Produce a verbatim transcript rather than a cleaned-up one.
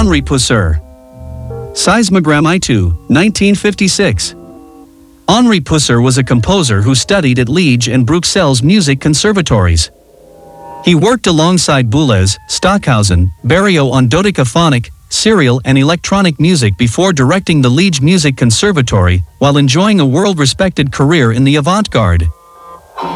Henri Pousseur. Seismogram I two, nineteen fifty-six. Henri Pousseur was a composer who studied at Liege and Bruxelles music conservatories. He worked alongside Boulez, Stockhausen, Barrio on dodecaphonic, serial and electronic music before directing the Liege Music Conservatory, while enjoying a world-respected career in the avant-garde.